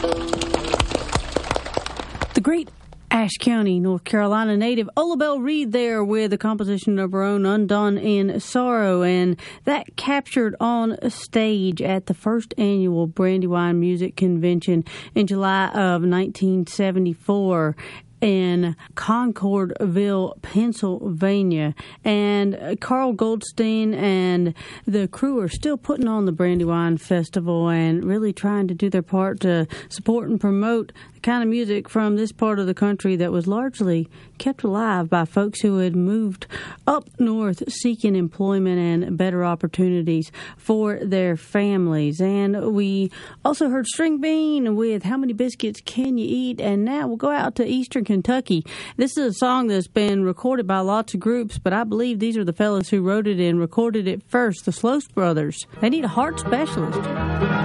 The great Ashe County, North Carolina native Ola Belle Reed there with a composition of her own, Undone in Sorrow, and that captured on stage at the first annual Brandywine Music Convention in July of 1974. In Concordville, Pennsylvania. And Carl Goldstein and the crew are still putting on the Brandywine Festival and really trying to do their part to support and promote the kind of music from this part of the country that was largely kept alive by folks who had moved up north seeking employment and better opportunities for their families. And we also heard String Bean with How Many Biscuits Can You Eat? And now we'll go out to Eastern Kentucky. This is a song that's been recorded by lots of groups, but I believe these are the fellas who wrote it and recorded it first, the Sloas Brothers. They need a heart specialist.